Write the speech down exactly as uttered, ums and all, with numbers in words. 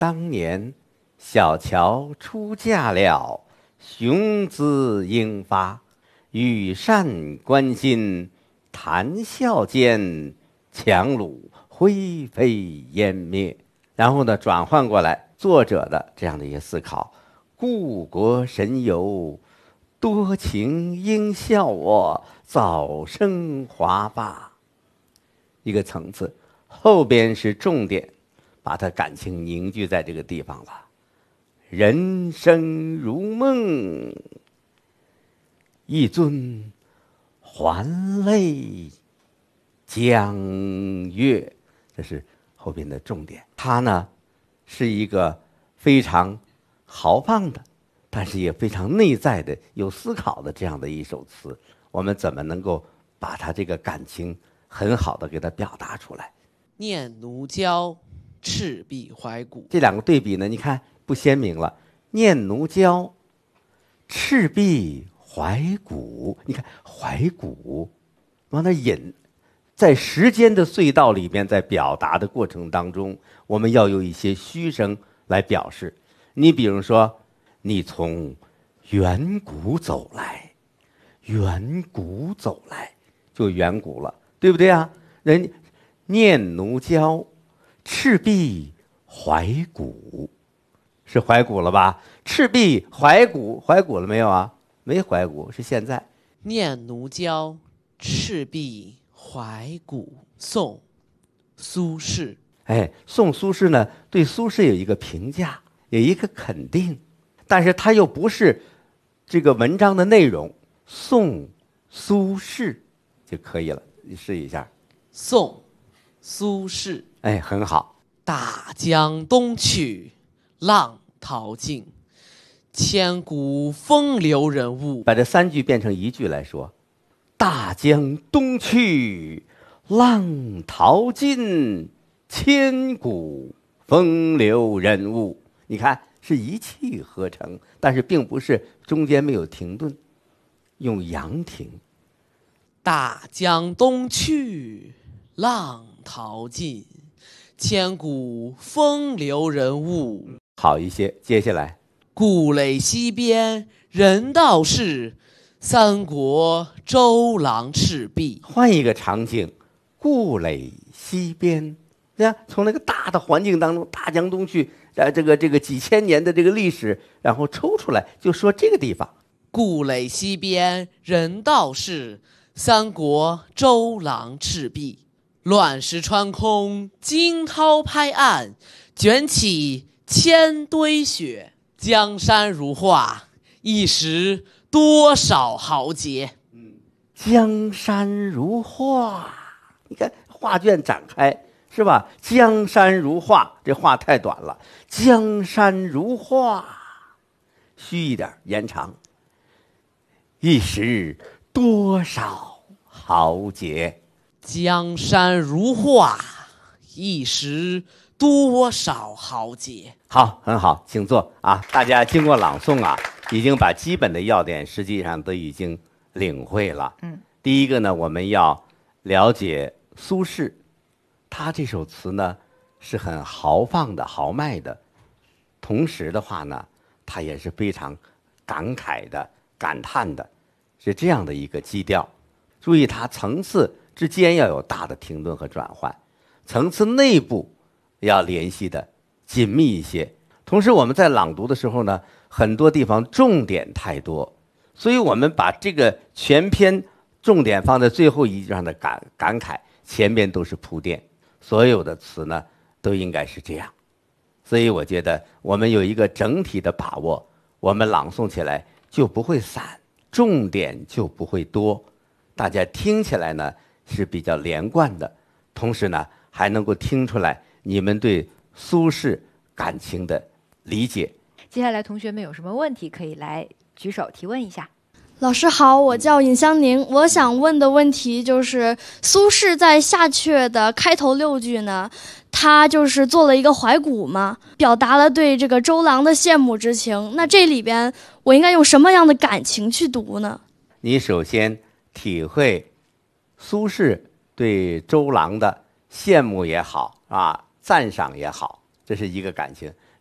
当年小乔出嫁了，雄姿英发，羽扇纶巾，谈笑间，樯橹灰飞烟灭。然后呢，转换过来作者的这样的一些思考：故国神游，多情应笑我，早生华发。一个层次，后边是重点，把他感情凝聚在这个地方了。人生如梦，一尊还酹江月，这是后边的重点。它呢是一个非常豪放的，但是也非常内在的、有思考的这样的一首词。我们怎么能够把它这个感情很好的给它表达出来？ 念奴娇，赤壁怀古。 这两个对比呢，你看不鲜明了。念奴娇，赤壁怀古。你看怀古往那引，在时间的隧道里边，在表达的过程当中，我们要有一些虚声来表示。你比如说，你从远古走来，远古走来就远古了，对不对啊？人念奴娇，赤壁怀古，是怀古了吧？赤壁怀古，怀古了没有啊？没怀古，是现在。 念奴娇，赤壁怀古。宋，苏轼。 哎，宋苏轼呢，对苏轼有一个评价，有一个肯定，但是他又不是这个文章的内容。宋苏轼就可以了，你试一下。 宋，苏轼。 哎，很好。 大江东去，浪淘尽，千古风流人物。 把这三句变成一句来说：大江东去，浪淘尽，千古风流人物。你看是一气呵成，但是并不是中间没有停顿，用阳停。 大江东去，浪淘尽，千古风流人物。 好一些。接下来， 故垒西边，人道是，三国周郎赤壁。 换一个场景，故垒西边，对呀，从那个大的环境当中，大江东去，呃，这个这个几千年的这个历史，然后抽出来，就说这个地方。 故垒西边，人道是，三国周郎赤壁。乱石穿空，惊涛拍岸，卷起千堆雪。江山如画，一时多少豪杰。 嗯，江山如画，你看画卷展开，是吧？江山如画，这画太短了。江山如画，虚一点，延长。一时多少豪杰。 江山如画，一时多少豪杰。 好，很好，请坐啊！大家经过朗诵啊，已经把基本的要点实际上都已经领会了。 嗯， 第一个呢，我们要了解苏轼，他这首词呢是很豪放的、豪迈的，同时的话呢，他也是非常感慨的、感叹的，是这样的一个基调。注意，它层次之间要有大的停顿和转换，层次内部要联系的紧密一些。同时我们在朗读的时候呢，很多地方重点太多，所以我们把这个全篇重点放在最后一句上的感感慨，前边都是铺垫。所有的词呢都应该是这样，所以我觉得我们有一个整体的把握，我们朗诵起来就不会散，重点就不会多，大家听起来呢是比较连贯的，同时呢还能够听出来你们对苏轼感情的理解。 接下来同学们有什么问题可以来举手提问一下。 老师好，我叫尹香宁，我想问的问题就是苏轼在下阙的开头六句呢，他就是做了一个怀古嘛，表达了对这个周郎的羡慕之情。那这里边我应该用什么样的感情去读呢？ 你首先体会苏轼对周郎的羡慕也好啊，赞赏也好，这是一个感情。